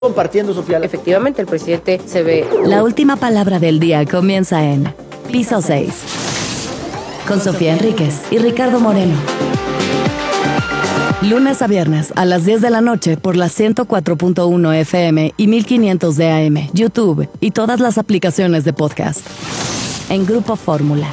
Compartiendo, Sofía. Efectivamente, el presidente se ve. La última palabra del día comienza en Piso 6. Con Sofía Enríquez y Ricardo Moreno. Lunes a viernes a las 10 de la noche por las 104.1 FM y 1500 de AM, YouTube y todas las aplicaciones de podcast. En Grupo Fórmula.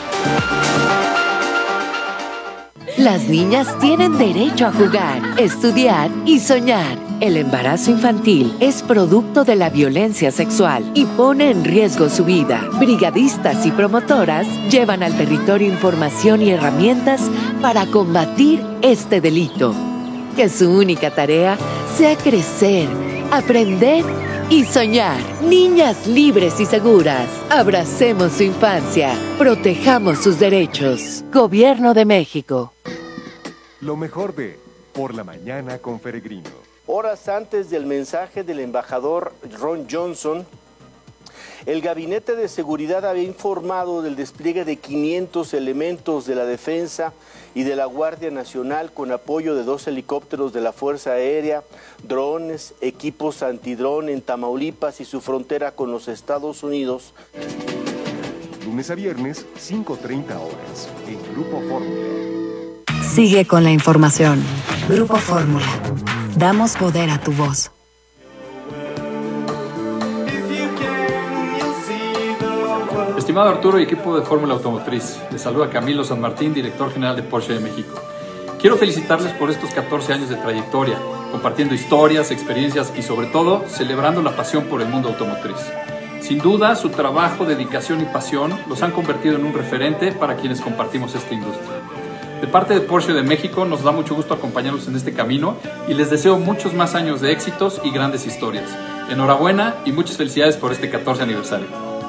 Las niñas tienen derecho a jugar, estudiar y soñar. El embarazo infantil es producto de la violencia sexual y pone en riesgo su vida. Brigadistas y promotoras llevan al territorio información y herramientas para combatir este delito. Que su única tarea sea crecer, aprender y soñar. Niñas libres y seguras. Abracemos su infancia. Protejamos sus derechos. Gobierno de México. Lo mejor de Por la Mañana con Peregrino. Horas antes del mensaje del embajador Ron Johnson, el Gabinete de Seguridad había informado del despliegue de 500 elementos de la Defensa y de la Guardia Nacional con apoyo de 2 helicópteros de la Fuerza Aérea, drones, equipos antidrón en Tamaulipas y su frontera con los Estados Unidos. Lunes a viernes, 5:30 horas, en Grupo Fórmula. Sigue con la información. Grupo Fórmula. Damos poder a tu voz. Estimado Arturo y equipo de Fórmula Automotriz, les saluda Camilo San Martín, director general de Porsche de México. Quiero felicitarles por estos 14 años de trayectoria, compartiendo historias, experiencias y sobre todo celebrando la pasión por el mundo automotriz. Sin duda, su trabajo, dedicación y pasión los han convertido en un referente para quienes compartimos esta industria. De parte de Porsche de México, nos da mucho gusto acompañarlos en este camino y les deseo muchos más años de éxitos y grandes historias. Enhorabuena y muchas felicidades por este 14 aniversario.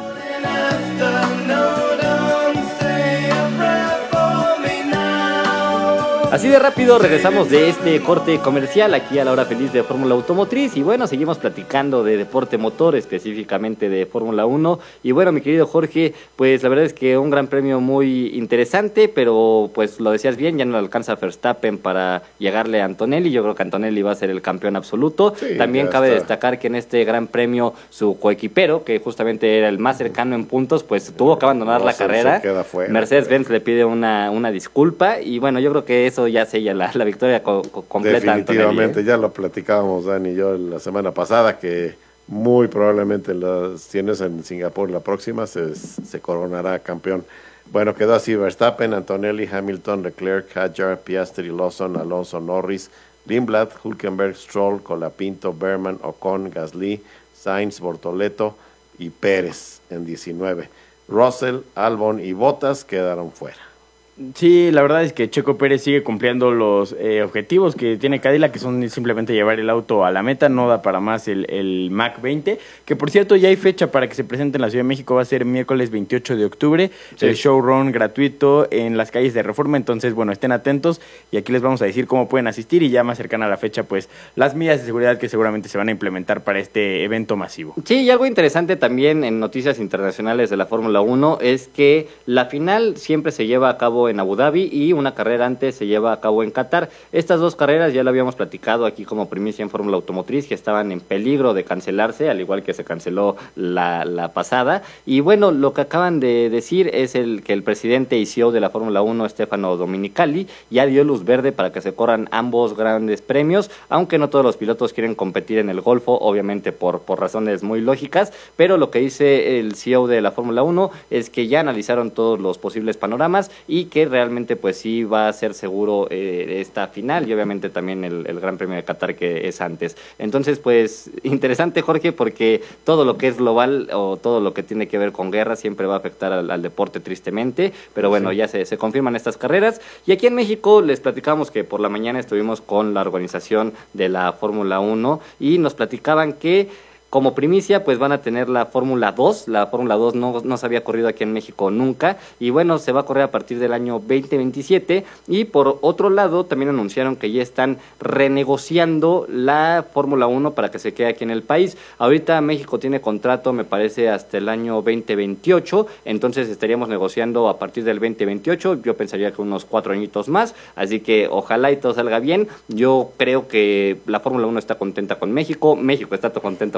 Así de rápido regresamos de este corte comercial aquí a la hora feliz de Fórmula Automotriz y bueno, seguimos platicando de deporte motor, específicamente de Fórmula 1 y bueno, mi querido Jorge, pues la verdad es que un gran premio muy interesante, pero pues lo decías bien, ya no le alcanza a Verstappen para llegarle a Antonelli, yo creo que Antonelli va a ser el campeón absoluto. Sí, también cabe destacar que en este gran premio su coequipero, que justamente era el más cercano en puntos, pues tuvo que abandonar la carrera. Mercedes-Benz le pide una disculpa y bueno, yo creo que eso ya sella la victoria completa. Definitivamente, ya lo platicábamos Dani y yo la semana pasada, que muy probablemente si no es en Singapur la próxima, se coronará campeón. Bueno, quedó así: Verstappen, Antonelli, Hamilton, Leclerc, Hadjar, Piastri, Lawson, Alonso, Norris, Lindblad, Hülkenberg, Stroll, Colapinto, Berman, Ocon, Gasly, Sainz, Bortoleto y Pérez en 19. Russell, Albon y Bottas quedaron fuera. Sí, la verdad es que Checo Pérez sigue cumpliendo los objetivos que tiene Cadillac, que son simplemente llevar el auto a la meta, no da para más el Mach 20, que por cierto ya hay fecha para que se presente en la Ciudad de México, va a ser miércoles 28 de octubre, sí. El showrun gratuito en las calles de Reforma, entonces bueno, estén atentos y aquí les vamos a decir cómo pueden asistir y ya más cercana a la fecha, pues las medidas de seguridad que seguramente se van a implementar para este evento masivo. Sí, y algo interesante también en noticias internacionales de la Fórmula 1 es que la final siempre se lleva a cabo en Abu Dhabi y una carrera antes se lleva a cabo en Qatar. Estas dos carreras ya lo habíamos platicado aquí como primicia en Fórmula Automotriz, que estaban en peligro de cancelarse, al igual que se canceló la pasada. Y bueno, lo que acaban de decir es que el presidente y CEO de la Fórmula 1, Stefano Domenicali, ya dio luz verde para que se corran ambos grandes premios, aunque no todos los pilotos quieren competir en el Golfo, obviamente por razones muy lógicas, pero lo que dice el CEO de la Fórmula 1 es que ya analizaron todos los posibles panoramas y que realmente pues sí va a ser seguro esta final y obviamente también el Gran Premio de Qatar, que es antes. Entonces pues interesante, Jorge, porque todo lo que es global o todo lo que tiene que ver con guerra siempre va a afectar al deporte, tristemente, pero bueno, sí. Ya se confirman estas carreras. Y aquí en México les platicamos que por la mañana estuvimos con la organización de la Fórmula 1 y nos platicaban que Como primicia, pues van a tener la Fórmula 2. La Fórmula 2 no se había corrido aquí en México nunca. Y bueno, se va a correr a partir del año 2027. Y por otro lado, también anunciaron que ya están renegociando la Fórmula 1 para que se quede aquí en el país. Ahorita México tiene contrato, me parece, hasta el año 2028. Entonces estaríamos negociando a partir del 2028. Yo pensaría que unos 4 añitos más. Así que ojalá y todo salga bien. Yo creo que la Fórmula 1 está contenta con México. México está contento